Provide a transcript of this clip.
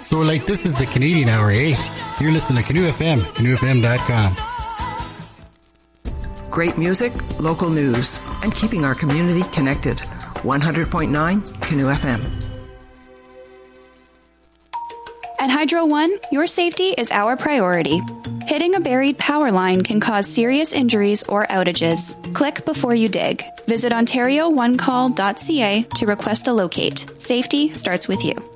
So we're like, this is the Canadian Hour, eh? You're listening to Canoe FM, canoefm.com. Great music, local news, and keeping our community connected. 100.9 Canoe FM. At Hydro One, your safety is our priority. Hitting a buried power line can cause serious injuries or outages. Click before you dig. Visit OntarioOneCall.ca to request a locate. Safety starts with you.